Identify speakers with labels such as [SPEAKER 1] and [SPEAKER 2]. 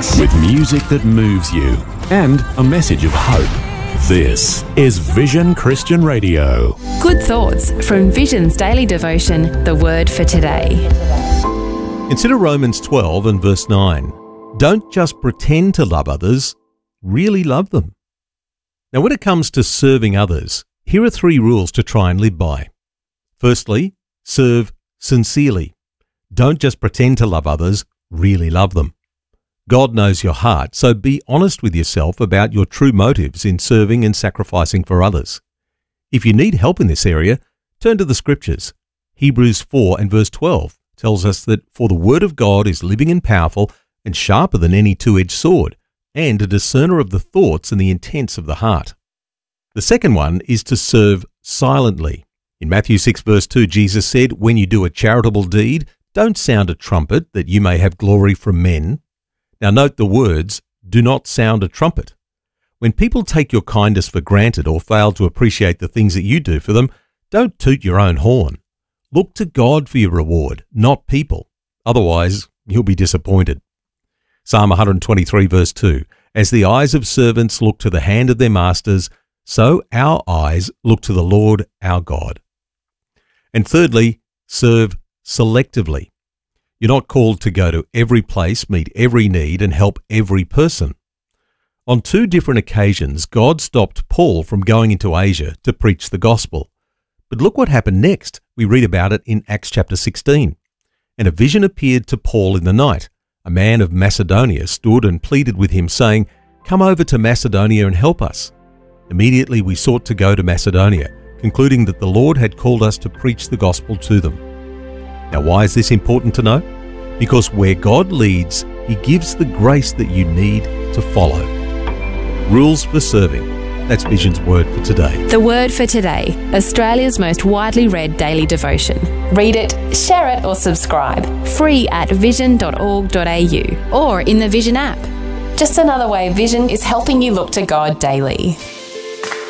[SPEAKER 1] with music that moves you and a message of hope. This is Vision Christian Radio.
[SPEAKER 2] Good thoughts from Vision's daily devotion, The Word for Today.
[SPEAKER 3] Consider Romans 12 and verse 9. Don't just pretend to love others, really love them. Now, when it comes to serving others, here are 3 rules to try and live by. Firstly, serve sincerely. Don't just pretend to love others, really love them. God knows your heart, so be honest with yourself about your true motives in serving and sacrificing for others. If you need help in this area, turn to the Scriptures. Hebrews 4 and verse 12 tells us that, "For the word of God is living and powerful and sharper than any two-edged sword, and a discerner of the thoughts and the intents of the heart." The second one is to serve silently. In Matthew 6 verse 2, Jesus said, "When you do a charitable deed, don't sound a trumpet that you may have glory from men." Now note the words, "do not sound a trumpet." When people take your kindness for granted or fail to appreciate the things that you do for them, don't toot your own horn. Look to God for your reward, not people. Otherwise, you'll be disappointed. Psalm 123 verse 2, "As the eyes of servants look to the hand of their masters, so our eyes look to the Lord our God." And thirdly, serve selectively. You're not called to go to every place, meet every need, and help every person. On 2 different occasions, God stopped Paul from going into Asia to preach the gospel. But look what happened next. We read about it in Acts chapter 16. "And a vision appeared to Paul in the night. A man of Macedonia stood and pleaded with him, saying, 'Come over to Macedonia and help us.' Immediately we sought to go to Macedonia, concluding that the Lord had called us to preach the gospel to them." Now, why is this important to know? Because where God leads, He gives the grace that you need to follow. Rules for serving. That's Vision's Word for Today.
[SPEAKER 2] The Word for Today, Australia's most widely read daily devotion. Read it, share it or subscribe. Free at vision.org.au or in the Vision app. Just another way Vision is helping you look to God daily.